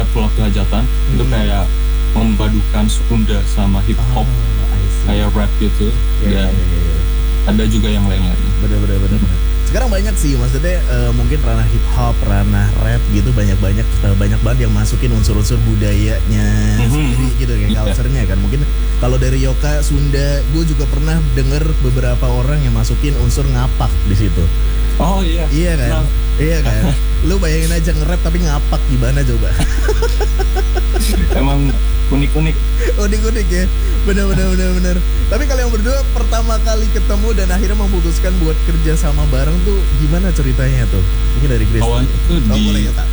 pulang ke hajatan itu kayak memadukan Sunda sama hip hop, kayak rap gitu. Dan ada juga yang lain-lain. Bener. Sekarang banyak sih, maksudnya mungkin ranah hip hop, ranah rap gitu banyak banget yang masukin unsur-unsur budayanya sendiri gitu kayak culture-nya kan. Mungkin kalau dari Yoka Sunda, gue juga pernah denger beberapa orang yang masukin unsur ngapak di situ. Oh iya. Iya kan? Iya kan? Lu bayangin aja nge-rap tapi ngapak gimana coba? Emang unik-unik. Unik-unik ya. Bener. Tapi kalian berdua pertama kali ketemu dan akhirnya memutuskan buat kerja sama bareng tuh gimana ceritanya tuh? Mungkin dari Grace. Awalnya tuh boleh ya, Kak.